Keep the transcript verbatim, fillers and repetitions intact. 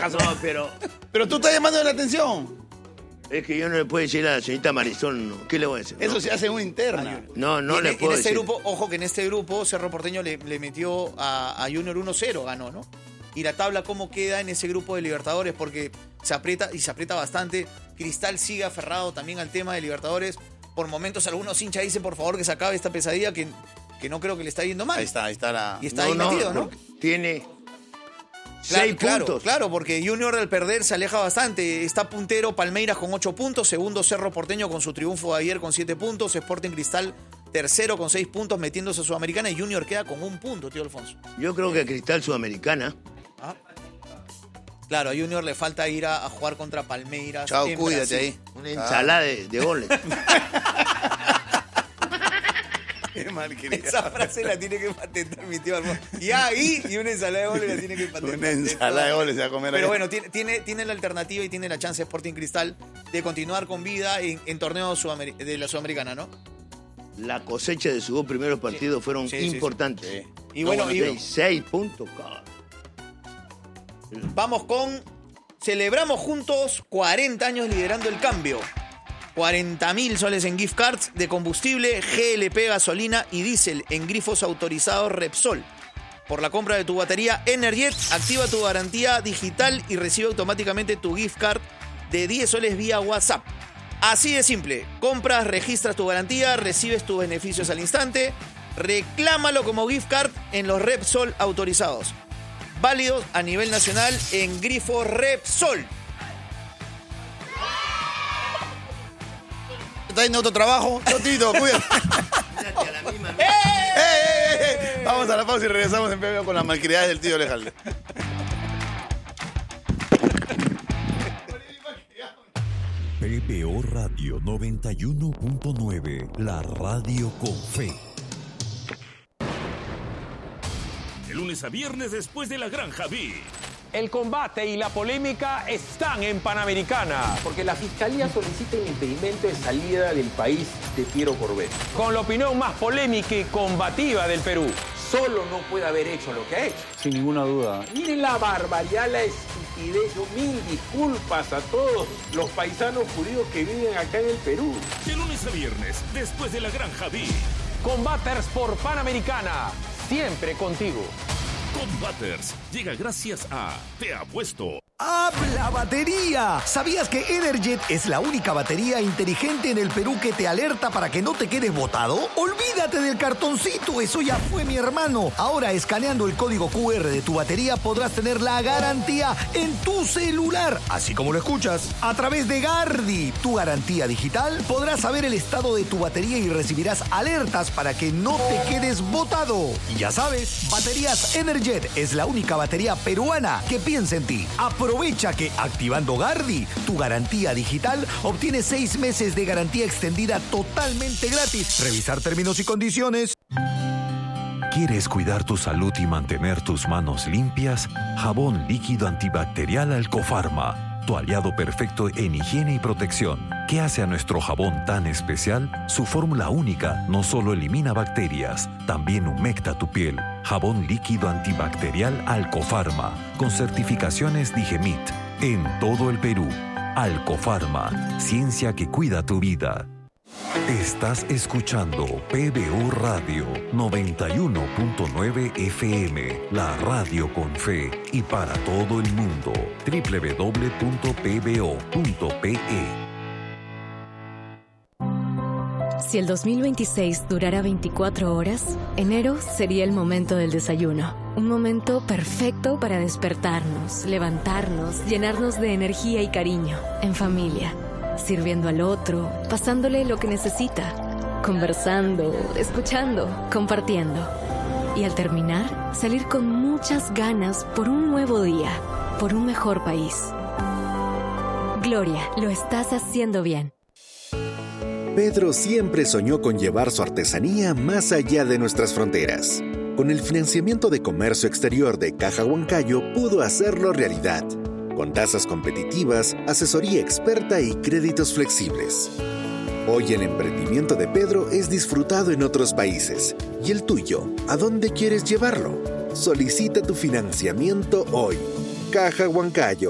pajas. No, pero... Pero tú estás llamando la atención. Es que yo no le puedo decir a la señorita Marisol, no. ¿Qué le voy a decir? Eso no. se hace en una interna. No, no en, le puedo en este decir. grupo, ojo que en este grupo Cerro Porteño le, le metió a, a Junior uno cero, ganó, ¿no? Y la tabla cómo queda en ese grupo de Libertadores, porque se aprieta y se aprieta bastante. Cristal sigue aferrado también al tema de Libertadores. Por momentos algunos hinchas dicen por favor que se acabe esta pesadilla, que, que no creo que le está yendo mal. Ahí está, ahí está la... Y está ahí metido, ¿no? Tiene Claro, seis claro, puntos. claro, porque Junior al perder se aleja bastante. Está puntero Palmeiras con ocho puntos, segundo Cerro Porteño con su triunfo de ayer con siete puntos, Sporting Cristal tercero con seis puntos metiéndose a Sudamericana y Junior queda con un punto, tío Alfonso. Yo creo que Cristal Sudamericana. ¿Ah? Claro, a Junior le falta ir a, a jugar contra Palmeiras. Chao, en cuídate Brasil. ahí. Una ensalada de, de goles. Qué mal querida. Esa frase la tiene que patentar mi tío Alfonso. Y ahí, y una ensalada de goles la tiene que patentar. Una ensalada de goles se va a comer Pero ahí. bueno, tiene, tiene, tiene la alternativa y tiene la chance Sporting Cristal de continuar con vida en, en torneo Sudamer- de la Sudamericana, ¿no? La cosecha de sus dos primeros partidos Sí. fueron Sí, sí, sí. importantes. Sí. Y bueno, y- seis, seis puntos. Cara. Vamos con... Celebramos juntos cuarenta años liderando el cambio. cuarenta mil soles en gift cards de combustible, G L P, gasolina y diésel en grifos autorizados Repsol. Por la compra de tu batería Energet, activa tu garantía digital y recibe automáticamente tu gift card de diez soles vía WhatsApp. Así de simple. Compras, registras tu garantía, recibes tus beneficios al instante. Reclámalo como gift card en los Repsol autorizados. Válidos a nivel nacional en grifo Repsol. ¿Estás en otro trabajo? Totito, cuídate. ¡Eh, eh, eh! Vamos a la pausa y regresamos en P B O con las malcriadas del tío Alejandro. P B O Radio noventa y uno punto nueve, la radio con fe. De lunes a viernes después de la Granja B. El combate y la polémica están en Panamericana. Porque la Fiscalía solicita el impedimento de salida del país de Piero Corbet. Con la opinión más polémica y combativa del Perú. Solo no puede haber hecho lo que ha hecho. Sin ninguna duda. Miren la barbaridad, la estupidez. Yo mil disculpas a todos los paisanos judíos que viven acá en el Perú. De lunes a viernes después de la Granja B. Combaters por Panamericana. Siempre contigo. Combaters llega gracias a Te Apuesto. ¡Habla batería! ¿Sabías que Energet es la única batería inteligente en el Perú que te alerta para que no te quedes botado? ¡Olvídate del cartoncito! Eso ya fue, mi hermano. Ahora, escaneando el código Q R de tu batería, podrás tener la garantía en tu celular. Así como lo escuchas. A través de Gardi, tu garantía digital, podrás saber el estado de tu batería y recibirás alertas para que no te quedes botado. Y ya sabes, Baterías Energet es la única batería peruana que piensa en ti. Aprovecha que activando Gardi, tu garantía digital, obtienes seis meses de garantía extendida totalmente gratis. Revisar términos y condiciones. ¿Quieres cuidar tu salud y mantener tus manos limpias? Jabón líquido antibacterial Alcofarma, tu aliado perfecto en higiene y protección. ¿Qué hace a nuestro jabón tan especial? Su fórmula única no solo elimina bacterias, también humecta tu piel. Jabón líquido antibacterial Alcofarma, con certificaciones Digemit, en todo el Perú. Alcofarma, ciencia que cuida tu vida. Estás escuchando P B O Radio noventa y uno punto nueve F M, la radio con fe y para todo el mundo. doble u doble u doble u punto p b o punto p e. Si el dos mil veintiséis durara veinticuatro horas, enero sería el momento del desayuno. Un momento perfecto para despertarnos, levantarnos, llenarnos de energía y cariño, en familia, sirviendo al otro, pasándole lo que necesita, conversando, escuchando, compartiendo. Y al terminar, salir con muchas ganas por un nuevo día, por un mejor país. Gloria, lo estás haciendo bien. Pedro siempre soñó con llevar su artesanía más allá de nuestras fronteras. Con el financiamiento de comercio exterior de Caja Huancayo pudo hacerlo realidad. Con tasas competitivas, asesoría experta y créditos flexibles. Hoy el emprendimiento de Pedro es disfrutado en otros países. ¿Y el tuyo? ¿A dónde quieres llevarlo? Solicita tu financiamiento hoy. Caja Huancayo.